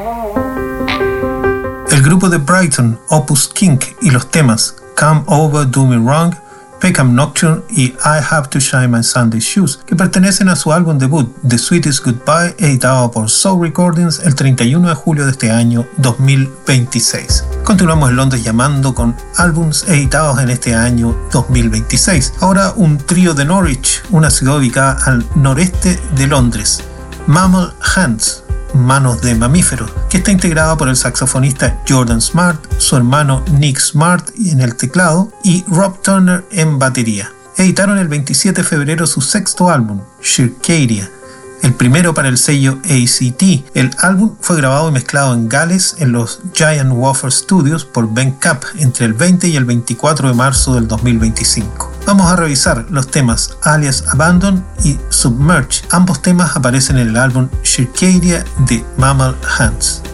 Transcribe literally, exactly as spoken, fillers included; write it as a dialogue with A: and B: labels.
A: El grupo de Brighton, Opus Kink, y los temas Come Over, Do Me Wrong, Peckham Nocturne y I Have to Shine My Sunday Shoes, que pertenecen a su álbum debut The Sweetest Goodbye, editado por Soul Recordings el treinta y uno de julio de este año dos mil veintiséis. Continuamos en Londres llamando con álbumes editados en este año dos mil veintiséis. Ahora un trío de Norwich, una ciudad ubicada al noreste de Londres, Mammal Hands, Manos de Mamíferos, que está integrado por el saxofonista Jordan Smart, su hermano Nick Smart en el teclado y Rob Turner en batería. Editaron el veintisiete de febrero su sexto álbum, Circadia, el primero para el sello A C T. El álbum fue grabado y mezclado en Gales en los Giant Woofer Studios por Ben Capp entre el veinte y el veinticuatro de marzo del dos mil veinticinco. Vamos a revisar los temas Alias Abandon y Submerge. Ambos temas aparecen en el álbum Circadia de Mammal Hands.